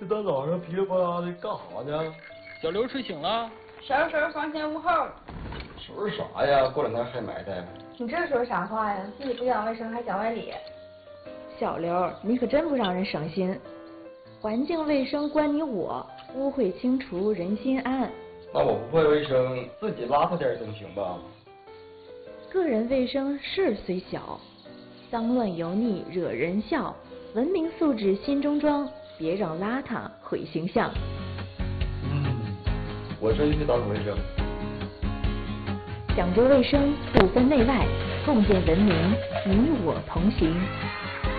这大早上噼里啪啦的干啥呢？ 小刘睡醒了。 收拾房前屋后。 收拾啥呀？过两天还埋汰。 你这说啥话呀？自己不讲卫生还讲外理。 小刘，你可真不让人省心。环境卫生关你我，污秽清除人心安。 那我不会卫生，自己邋遢点总行吧？ 个人卫生事虽小，脏乱油腻惹人笑。文明素质心中装，别让邋遢毁形象。 我这就去打扫卫生。 讲究卫生，不分内外，共建文明，你我同行。